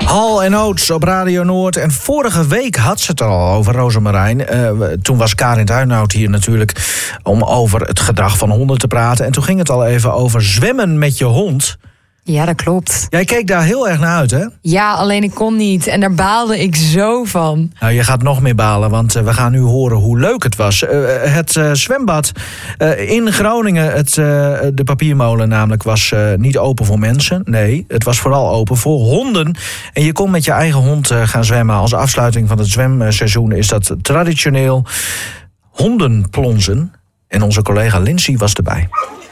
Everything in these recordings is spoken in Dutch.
Hal en Oates op Radio Noord. En vorige week had ze het al over, Rozemarijn. Toen was Karin Tuinhout hier natuurlijk om over het gedrag van honden te praten. En toen ging het al even over zwemmen met je hond. Ja, dat klopt. Jij keek daar heel erg naar uit, hè? Ja, alleen ik kon niet. En daar baalde ik zo van. Nou, je gaat nog meer balen, want we gaan nu horen hoe leuk het was. Het zwembad in Groningen, de papiermolen namelijk, was niet open voor mensen. Nee, het was vooral open voor honden. En je kon met je eigen hond gaan zwemmen. Als afsluiting van het zwemseizoen is dat traditioneel hondenplonzen. En onze collega Lindsay was erbij.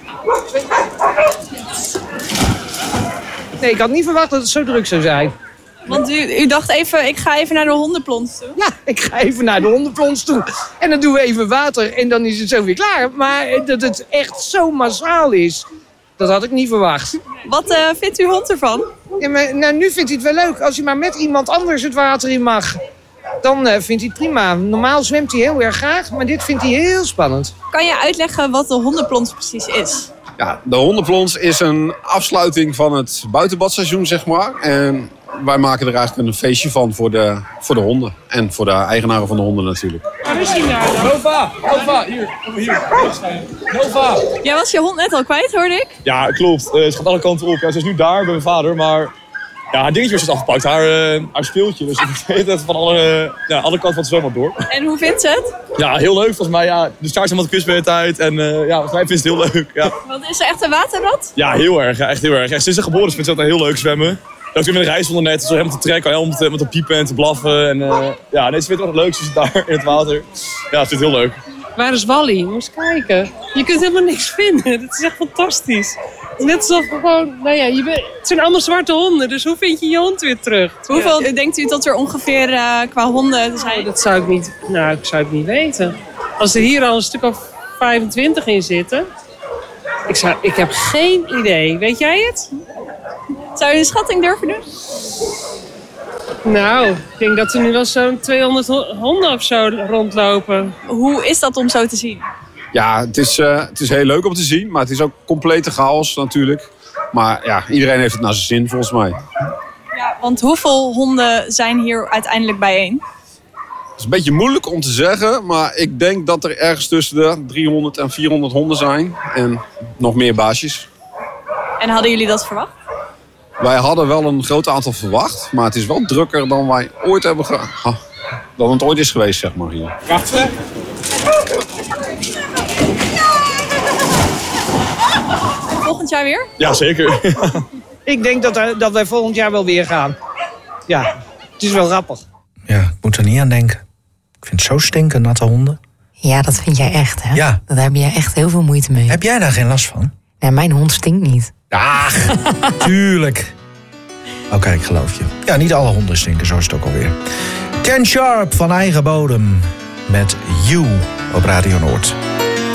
Nee, ik had niet verwacht dat het zo druk zou zijn. Want u dacht even, ik ga even naar de hondenplons toe? Ja, ik ga even naar de hondenplons toe. En dan doen we even water en dan is het zo weer klaar. Maar dat het echt zo massaal is, dat had ik niet verwacht. Wat vindt uw hond ervan? Ja, maar, nou, nu vindt hij het wel leuk. Als hij maar met iemand anders het water in mag, dan vindt hij het prima. Normaal zwemt hij heel erg graag, maar dit vindt hij heel spannend. Kan je uitleggen wat de hondenplons precies is? Ja, de hondenplons is een afsluiting van het buitenbadseizoen, zeg maar. En wij maken er eigenlijk een feestje van voor de honden. En voor de eigenaren van de honden natuurlijk. Waar is hij nou? Nova, hier. Nova. Jij was je hond net al kwijt, hoorde ik? Ja, klopt. Ze gaat alle kanten op. Ja, ze is nu daar bij mijn vader, maar ja, haar dingetje was afgepakt. Haar speeltje. Dus ik weet het van alle kanten van het zwembad door. En hoe vindt ze het? Ja, heel leuk. Volgens mij, ja, de staart is de hele tijd. En volgens mij vindt ze het heel leuk. Ja, Want is ze echt een waterrat? ja heel erg. Ja, echt heel erg. Ja, sinds ze geboren is vindt ze het heel leuk zwemmen. Ook weer met een reishondennet, zo helemaal te trekken, helemaal te piepen en te blaffen. En ja, nee, ze vindt het wel leuk. Ze zit daar in het water. Ja, ze vindt het heel leuk. Waar is Wally? Moet eens kijken. Je kunt helemaal niks vinden. Dat is echt fantastisch. Het is net alsof gewoon, het zijn allemaal zwarte honden, dus hoe vind je je hond weer terug? Hoeveel denkt u dat er ongeveer qua honden zijn? Dat zou ik niet weten. Als er hier al een stuk of 25 in zitten, ik heb geen idee. Weet jij het? Zou je een schatting durven doen? Nou, ik denk dat er nu wel zo'n 200 honden of zo rondlopen. Hoe is dat om zo te zien? Ja, het is heel leuk om te zien, maar het is ook complete chaos natuurlijk. Maar ja, iedereen heeft het naar zijn zin volgens mij. Ja, want hoeveel honden zijn hier uiteindelijk bijeen? Het is een beetje moeilijk om te zeggen, maar ik denk dat er ergens tussen de 300 en 400 honden zijn. En nog meer baasjes. En hadden jullie dat verwacht? Wij hadden wel een groot aantal verwacht, maar het is wel drukker dan wij ooit hebben dan het ooit is geweest, zeg maar, hier. Wachten. Volgend jaar weer? Ja, zeker. Ik denk dat wij volgend jaar wel weer gaan. Ja, het is wel grappig. Ja, ik moet er niet aan denken. Ik vind het zo stinken, natte honden. Ja, dat vind jij echt, hè? Ja. Daar heb jij echt heel veel moeite mee. Heb jij daar geen last van? Nee, mijn hond stinkt niet. Ach, tuurlijk. Oké, ik geloof je. Ja, niet alle honden stinken, zo is het ook alweer. Ken Sharp van eigen bodem met You op Radio Noord.